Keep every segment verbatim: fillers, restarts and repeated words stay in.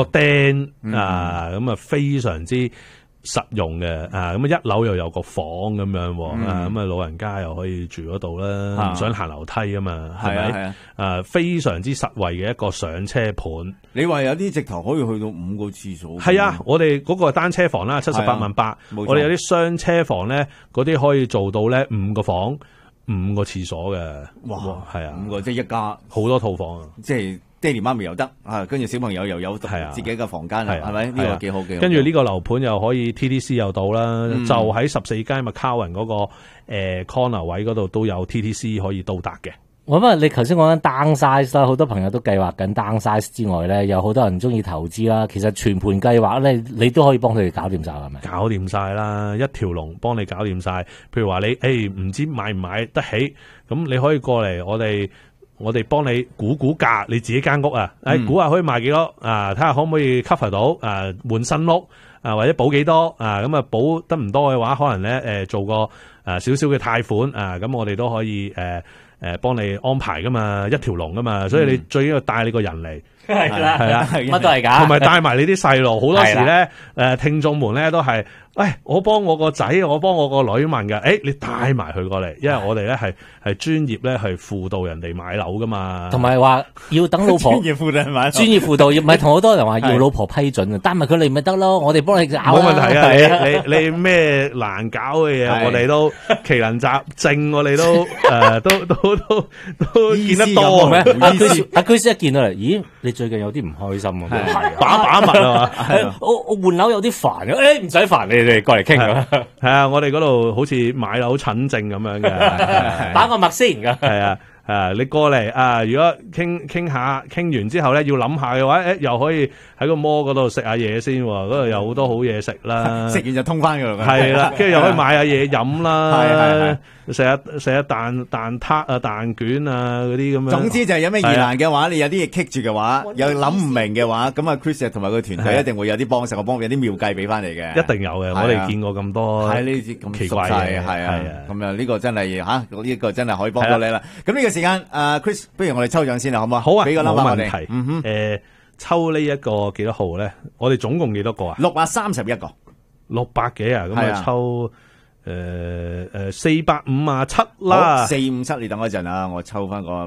個釘啊，咁啊非常之實用嘅啊，咁啊一樓又有個房咁樣，啊咁啊老人家又可以住嗰度啦，唔想行樓梯啊嘛，係咪？係啊，啊非常之實惠嘅一個上車盤。 你話有啲直頭可以去到五個廁所。係啊，我哋嗰個單車房啦，七十八萬八，我哋有啲雙車房咧，嗰啲可以做到咧五個房、五個廁所嘅。 哇， 係啊， 五個即係一家好多套房啊， 即係。爹哋媽咪又得啊，跟住小朋友又有自己嘅房間啊，係咪？呢個幾好嘅。 跟住呢個樓盤又可以 T T C 又到啦，嗯、就喺十四街麥卡雲嗰個誒、呃、corner 位嗰度都有 T T C 可以到達嘅。 我諗啊，你頭先講緊 downsize 啦，好多朋友都計劃緊 downsize 之外咧，有好多人中意投資啦。其實全盤計劃咧，你都可以幫佢哋搞掂晒，係咪？ 搞掂晒啦，一條龍幫你搞掂晒。譬如話你誒唔知買唔買得起，咁你可以過嚟我哋。我哋幫你估估價，你自己間屋啊，誒估下可以賣幾多啊？睇下可唔可以 cover 到啊？換新屋啊，或者補幾多啊？咁啊補得唔多嘅話，可能咧誒做個誒少少嘅貸款啊，咁我哋都可以誒誒幫你安排噶嘛，一條龍噶嘛，所以你最緊要帶你個人嚟。 係啦， 係啦， 乜都係㗎， 同埋帶埋你啲細路，好多時咧，誒聽眾們咧都係，誒我幫我個仔，我幫我個女問嘅，誒你帶埋佢過嚟，因為我哋咧係係專業咧係輔導人哋買樓噶嘛， 同埋話要等老婆專業輔導買樓， 專業輔導，唔係同好多人話要老婆批准啊，帶埋佢嚟咪得咯，我哋幫你搞， 冇問題啊，你你你咩難搞嘅嘢，我哋都奇能雜症，我哋都誒都都都都見得多咩？ 阿 Chris 阿 Chris 一見到嚟，咦你最近有啲唔開心啊， 把把脈啊嘛， 我我換樓有啲煩嘅，誒唔使煩，你哋過嚟傾啊， 係啊，我哋嗰度好似買樓診症咁樣嘅， 把個脈先噶， 係啊。啊！你過嚟啊！如果傾傾下，傾完之後咧，要諗下嘅話，誒，又可以喺個摩嗰度食下嘢先，嗰度有好多好嘢食啦。 食完就通翻噶啦。 係啦，跟住又可以買下嘢飲啦。 係係係。 食下食下蛋蛋撻啊、蛋卷啊嗰啲咁樣。 總之就係有咩疑難嘅話，你有啲嘢棘住嘅話，又諗唔明嘅話，咁啊 Chris 同埋佢團隊一定會有啲幫手，我幫有啲妙計俾翻你嘅。 一定有嘅，我哋見過咁多係呢啲咁奇怪嘅，係啊，咁啊呢個真係吓，呢個真係可以幫到你啦。咁呢個時間，誒 Chris，不如我哋抽獎先啦，好唔好？ 好啊， 俾個 number 我哋。 嗯哼，誒，抽呢一個幾多號咧？我哋總共幾多個啊？ 六百三十一個， 六百幾啊？咁啊抽。誒誒，四百五啊七啦， 四五七，你等我一陣啊，我抽翻個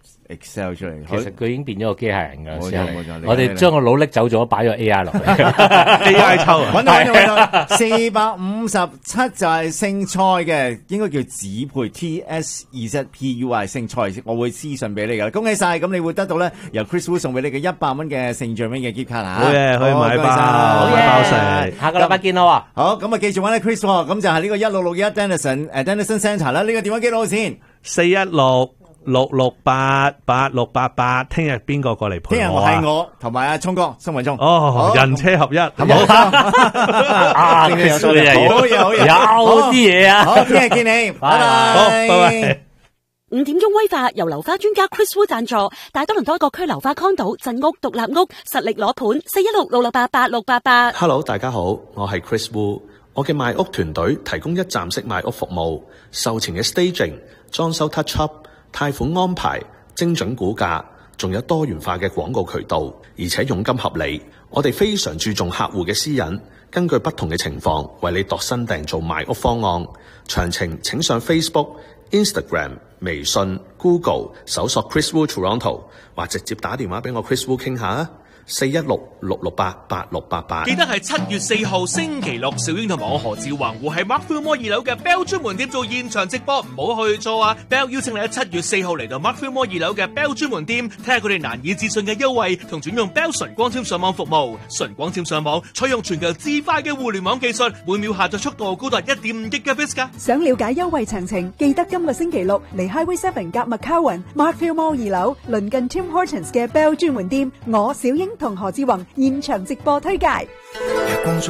Excel 出嚟。 其實佢已經變咗個機械人噶， 冇錯冇錯。 我哋將個腦拎走咗，擺咗 A I 落去 ，A I 抽， 搵到搵到搵到，四百五十七就係姓蔡嘅，應該叫子佩 T S 二 Z P U I 姓蔡，我會私信俾你噶，恭喜晒，咁你會得到咧由 Chris Wu 送俾你嘅一百蚊嘅聖象 Wing 嘅 gift 卡吓， 好嘅，可以買包，買包食， 下個禮拜見咯。 好，咁啊記住搵咧 Chris，咁就係呢個一六六一 Dennison 誒 Dennison Centre 啦，呢個電話記錄先， 四一六。六六八八六八八，聽日邊個過嚟陪我啊？ 聽日係我同埋阿聰哥，宋文聰。 哦，人車合一，好冇？ 啊，有嘢，好嘢，好嘢，有啲嘢啊！ 好，聽日見你，拜拜。 好，拜拜。 五點鐘威化由流花專家 Chris Wu 贊助，大多倫多各區流花 condo 鎮屋獨立屋實力攞盤，四一六六六八八六八八。 Hello， 大家好，我係 Chris Wu， 我嘅賣屋團隊提供一站式賣屋服務，售前嘅 staging、裝修 touch up。貸款安排、精準估價，仲有多元化嘅廣告渠道，而且佣金合理。我哋非常注重客戶嘅私隱，根據不同嘅情況為你度身訂造賣屋方案。詳情請上 Facebook、Instagram、微信、Google 搜索 Chris Wu Toronto， 或直接打電話俾我 Chris Wu 傾下啊。四一六六六八八六八八， 記得係七月四號星期六，小英同埋我何志宏會喺 Mark Fillmore 二樓嘅 Bell 專門店做現場直播，唔好去錯啊 ！Bell 邀請你喺七月四號嚟到 Mark Fillmore 二樓嘅 Bell 專門店，睇下佢哋難以置信嘅優惠同轉用 Bell 純光纖上網服務。純光纖上網採用全球最快嘅互聯網技術，每秒下載速度高達一點五 Gigabits 噶。 想了解優惠詳情，記得今個星期六嚟 Highway Seven 夾 McCowan Mark Fillmore 二樓鄰近 Tim Hortons 嘅 Bell 專門店，我小英同何志宏現場直播推介。 日光中